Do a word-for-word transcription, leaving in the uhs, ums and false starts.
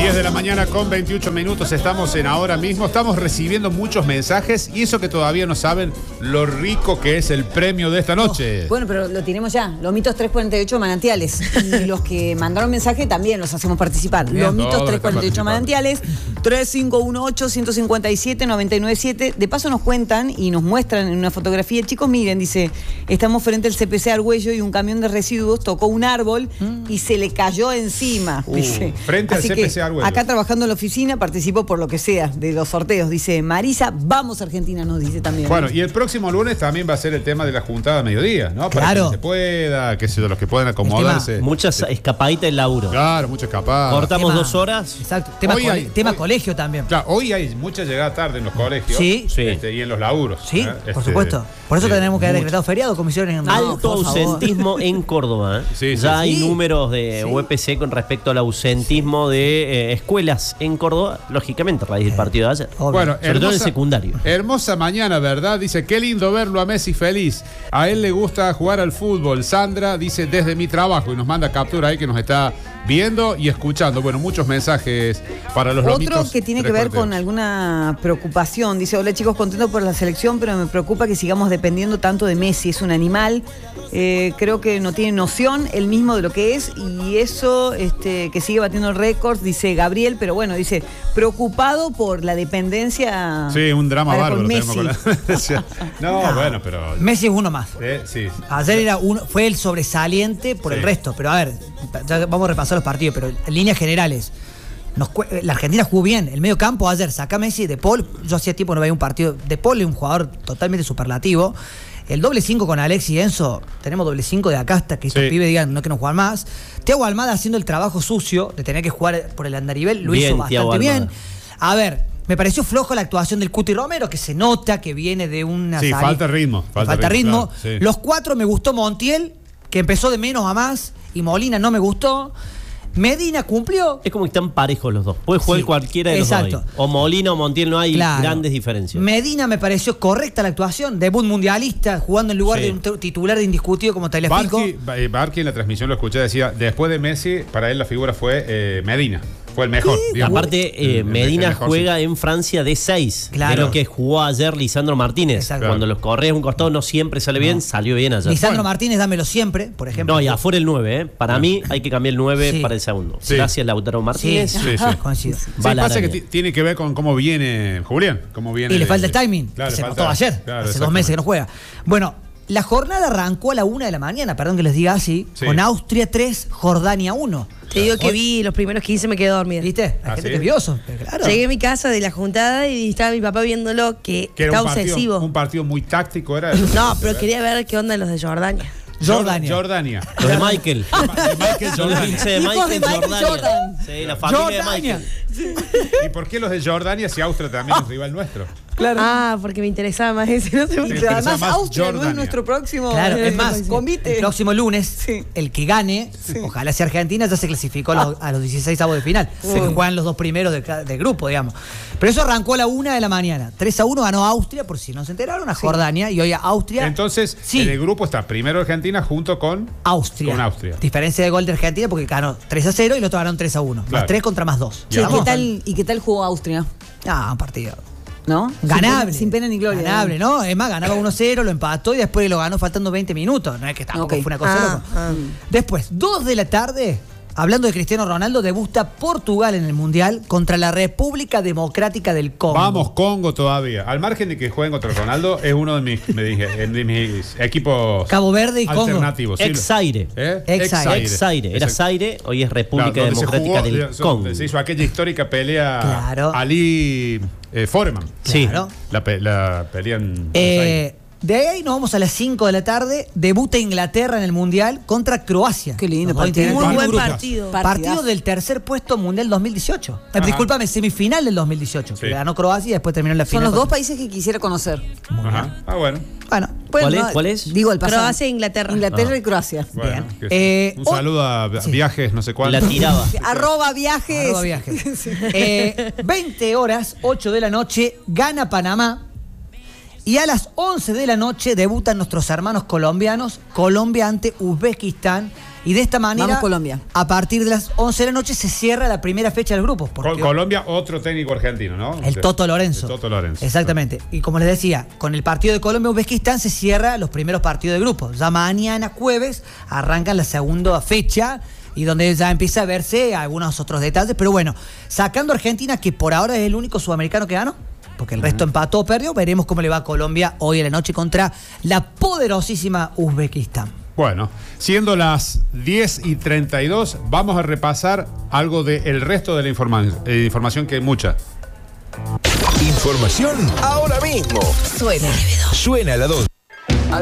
diez de la mañana con veintiocho minutos, estamos en ahora mismo, estamos recibiendo muchos mensajes y eso que todavía no saben lo rico que es el premio de esta noche. Oh, bueno, pero lo tenemos ya, Lomitos trescientos cuarenta y ocho manantiales. Y los que mandaron mensaje también los hacemos participar. Bien, Lomitos trescientos cuarenta y ocho manantiales, tres cinco uno ocho, uno cinco siete, nueve nueve siete. De paso nos cuentan y nos muestran en una fotografía, chicos, miren, dice, estamos frente al C P C Argüello y un camión de residuos tocó un árbol mm. y se le cayó encima. Uh, dice. Frente Así al C P C Argüello. Acá trabajando en la oficina participo por lo que sea de los sorteos. Dice Marisa, vamos Argentina, nos dice también. Bueno, y el próximo lunes también va a ser el tema de la juntada a mediodía, ¿no? Para claro. que se pueda, que se los que puedan acomodarse. Muchas escapaditas del laburo. Claro, muchas escapadas. Cortamos tema, dos horas. Exacto. Tema, Hoy co hay, tema hoy, colegio también. Claro, hoy hay mucha llegada tarde en los colegios. Sí. Sí. Este, y en los laburos. Sí, ¿eh? por este, supuesto. Por eso sí, tenemos que haber mucho. decretado feriado, comisión en Alto ausentismo en Córdoba. ¿eh? Sí, sí, ya sí. hay Sí. números de Sí. U E P C con respecto al ausentismo de eh, escuelas en Córdoba, lógicamente, a raíz del partido de ayer. Obvio. Bueno, Sobre todo en el secundario. Hermosa mañana, ¿verdad? Dice, qué lindo verlo a Messi feliz. A él le gusta jugar al fútbol. Sandra dice, desde mi trabajo, y nos manda captura ahí que nos está viendo y escuchando. Bueno, muchos mensajes para los Otro lomitos. que tiene que ver con alguna preocupación. Dice, hola chicos, contento por la selección, pero me preocupa que sigamos dependiendo tanto de Messi. Es un animal, eh, creo que no tiene noción él mismo de lo que es y eso este, que sigue batiendo récords, dice Gabriel, pero bueno, dice, preocupado por la dependencia. Sí, un drama para bárbaro. con Messi. Tenemos con la... no, No. bueno, pero... Messi es uno más. Eh, sí. Ayer era uno, fue el sobresaliente por Sí. el resto, pero a ver, ya vamos a repasar los partidos, pero en líneas generales, nos, la Argentina jugó bien. El medio campo ayer, saca Messi, De Paul, yo hacía tiempo no veía un partido. De Paul es un jugador totalmente superlativo. El doble cinco con Alex y Enzo, tenemos doble cinco de acá hasta que estos Sí. pibes digan no que no juegan más. Thiago Almada haciendo el trabajo sucio de tener que jugar por el andarivel, lo Bien, hizo Thiago bastante bien. Almada. A ver, me pareció flojo la actuación del Cuti Romero, que se nota que viene de una Sí, salida- falta ritmo. Falta, Falta ritmo. claro, sí. Los cuatro me gustó Montiel, que empezó de menos a más, y Molina no me gustó. Medina cumplió. Es como que están parejos los dos. Puede jugar Sí, cualquiera de los exacto. dos. Ahí. O Molina o Montiel, no hay Claro. grandes diferencias. Medina me pareció correcta la actuación. Debut mundialista, jugando en lugar Sí. de un t- titular de indiscutido como Tagliafico. Barqui, eh, Barqui en la transmisión lo escuché, decía, después de Messi, para él la figura fue eh, Medina. Fue el mejor. digamos. Aparte, eh, El- el- Medina el mejor, juega sí. en Francia de seis. Claro. De lo que jugó ayer Lisandro Martínez. Exacto. Cuando los corres a un costado no siempre sale bien, salió bien ayer. Lisandro Bueno. Martínez, dámelo siempre, por ejemplo. No, y afuera el nueve, ¿eh? Para mí hay que cambiar el nueve Sí. para el segundo. Sí. Gracias, Lautaro Martínez. Sí, Sí, sí. coincido. Sí, Va la pasa que araña. t- tiene que ver con cómo viene Julián. Cómo viene Y le falta el de- timing, Claro, que le se falta- notó ayer, claro, hace dos meses que no exactamente. juega. Bueno, la jornada arrancó a la una de la mañana, perdón que les diga así, Sí. con Austria tres, Jordania uno. Te digo que vi los primeros quince, me quedé dormida. ¿Viste? La Ah, gente ¿sí? que es vioso, claro. Llegué a mi casa de la juntada y estaba mi papá viéndolo, que, Que era está un partido, obsesivo. un partido muy táctico, era. No, pero quería ver qué onda los de Jordania. Jordania. Jordania. Los de Michael. De Michael Los Jordania. quince de Hijos de Michael, Michael Jordania. Jordan. Sí, la familia Jordania. de Michael. ¿Y por qué los de Jordania si Austria también es rival nuestro? Claro. Ah, porque me interesaba más ese. No sé por Y qué. Sí. además más Austria no Jordania. es nuestro próximo Claro, eh, es más, convite. el próximo lunes, Sí. el que gane, ojalá sea Argentina, ya se clasificó a los, a los dieciséis avos de final. Se juegan los dos primeros de ca- del grupo, digamos. Pero eso arrancó a la una de la mañana. tres a uno ganó Austria, por si no se enteraron, a Jordania. Y hoy a Austria. Entonces, Sí. en el grupo está primero Argentina junto con. Austria. Con Austria. Diferencia de gol de Argentina porque ganó tres a cero y los otros ganaron tres a uno. Claro. Más tres contra más dos. Che, ¿qué ¿Estamos? tal, ¿y qué tal jugó Austria? Ah, un partido. ¿No? Ganable. Sin pena, sin pena ni gloria. Ganable, ¿no? Es más, ganaba uno cero, lo empató y después lo ganó faltando veinte minutos. No es que tampoco Ok. fue una cosa Ah, loca. ah. Después, dos de la tarde, hablando de Cristiano Ronaldo, debuta Portugal en el Mundial contra la República Democrática del Congo. Vamos, Congo todavía. Al margen de que jueguen contra Ronaldo, es uno de mis, me dije, de mis equipos Cabo Verde y Congo. alternativos. sí. Ex-Aire. ¿Eh? Ex-Aire. Ex-Aire. Era Exacto. Zaire, hoy es República Claro, donde se Democrática jugó, del se- Congo. Se hizo aquella histórica pelea Claro. Ali eh, Foreman. Sí. Claro. La, pe- la pelea en. Eh, de ahí nos vamos a las cinco de la tarde. Debuta Inglaterra en el Mundial contra Croacia. Qué lindo Los dos partido. integrantes Muy del buen grupo. partido. Partido Partidazo. del tercer puesto mundial dos mil dieciocho. Eh, Ajá. discúlpame, semifinal del dos mil dieciocho. Sí. Que ganó Croacia y después terminó en la Son final. los dos contra- países que quisiera conocer. Ajá. Ah, bueno. Bueno, Bueno, ¿Cuál es? no, ¿Cuál es? Digo el pasado. Croacia e Inglaterra. Inglaterra Ah. y Croacia. Bueno, Bien. que- Eh, un oh- saludo a sí. viajes, no sé cuál. La tiraba. Arroba viajes. Arroba viajes. Eh, veinte horas, ocho de la noche, gana Panamá. Y a las once de la noche debutan nuestros hermanos colombianos, Colombia ante Uzbekistán, Y de esta manera, Vamos, Colombia. a partir de las once de la noche se cierra la primera fecha del grupo. Con Colombia, otro técnico argentino, ¿no? El Toto Lorenzo. El Toto Lorenzo. Exactamente. Y como les decía, con el partido de Colombia-Uzbekistán se cierra los primeros partidos de grupo. Ya mañana jueves arrancan la segunda fecha y donde ya empieza a verse algunos otros detalles. Pero bueno, sacando a Argentina, que por ahora es el único sudamericano que ganó, porque el resto empató o perdió, veremos cómo le va a Colombia hoy en la noche contra la poderosísima Uzbekistán. Bueno, siendo las diez y treinta y dos, vamos a repasar algo del resto de la informa- eh, información, que hay mucha. Información ahora mismo. Suena. Suena a la dos.